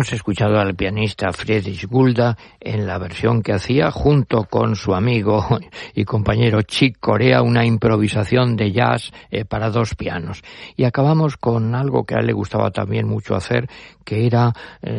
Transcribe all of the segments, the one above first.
Hemos escuchado al pianista Friedrich Gulda en la versión que hacía junto con su amigo y compañero Chick Corea, una improvisación de jazz para dos pianos. Y acabamos con algo que a él le gustaba también mucho hacer, que era,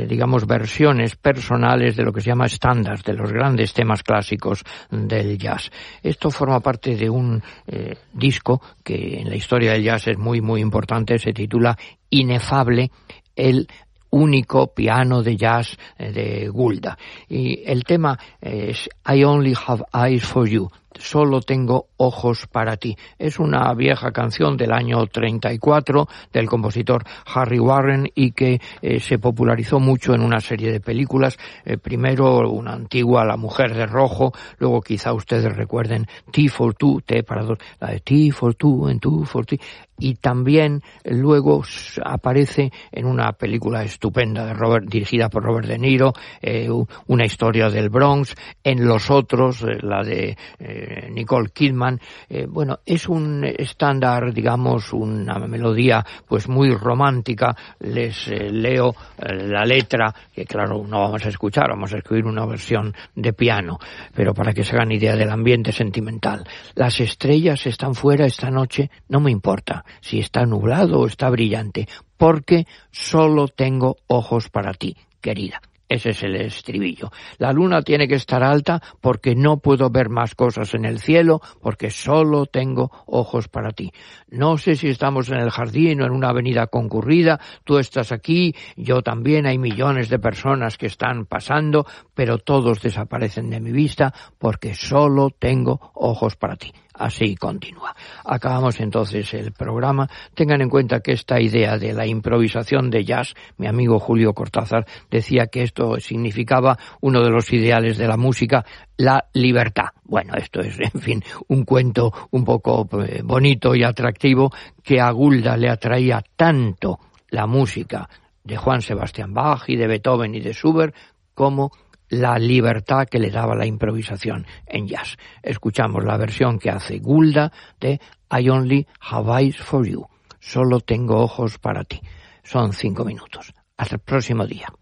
versiones personales de lo que se llama estándares, de los grandes temas clásicos del jazz. Esto forma parte de un disco que en la historia del jazz es muy, muy importante, se titula Inefable, el único piano de jazz de Gulda. Y el tema es I Only Have Eyes for You. Solo tengo ojos para ti. Es una vieja canción del año 34 del compositor Harry Warren y que se popularizó mucho en una serie de películas. Primero una antigua, La mujer de rojo, luego quizá ustedes recuerden T for Two, T para dos, la de T for Two and Two for T. Y también luego aparece en una película estupenda dirigida por Robert De Niro, Una historia del Bronx, en Los otros, la de Nicole Kidman. Es un estándar, una melodía pues muy romántica. Les leo la letra, que claro no vamos a escuchar, vamos a escribir una versión de piano, pero para que se hagan idea del ambiente sentimental. Las estrellas están fuera esta noche, no me importa si está nublado o está brillante, porque solo tengo ojos para ti, querida. Ese es el estribillo. La luna tiene que estar alta porque no puedo ver más cosas en el cielo, porque solo tengo ojos para ti. No sé si estamos en el jardín o en una avenida concurrida, tú estás aquí, yo también, hay millones de personas que están pasando, pero todos desaparecen de mi vista porque solo tengo ojos para ti. Así continúa. Acabamos entonces el programa. Tengan en cuenta que esta idea de la improvisación de jazz, mi amigo Julio Cortázar decía que esto significaba uno de los ideales de la música, la libertad. Bueno, esto es, en fin, un cuento un poco bonito y atractivo que a Gulda le atraía tanto la música de Juan Sebastián Bach y de Beethoven y de Schubert como la libertad que le daba la improvisación en jazz. Escuchamos la versión que hace Gulda de I Only Have Eyes for You. Solo tengo ojos para ti. Son 5 minutos. Hasta el próximo día.